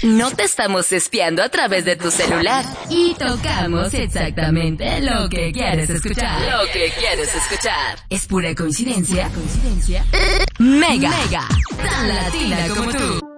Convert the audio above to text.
No te estamos espiando a través de tu celular. Y tocamos exactamente lo que quieres escuchar. Lo que quieres escuchar. ¿Es pura coincidencia? Mega. Tan latina como tú.